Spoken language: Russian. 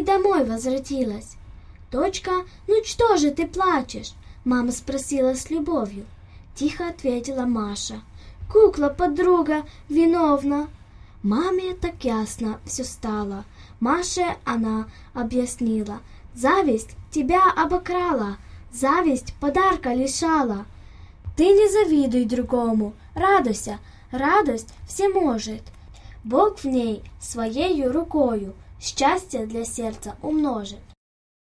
домой возвратилась. «Дочка, ну что же ты плачешь?» Мама спросила с любовью. Тихо ответила Маша. «Кукла-подруга виновна». Маме так ясно все стало. Маше она объяснила. «Зависть тебя обокрала, зависть подарка лишала. Ты не завидуй другому, радуйся, радость всеможет. Бог в ней своею рукою счастье для сердца умножит».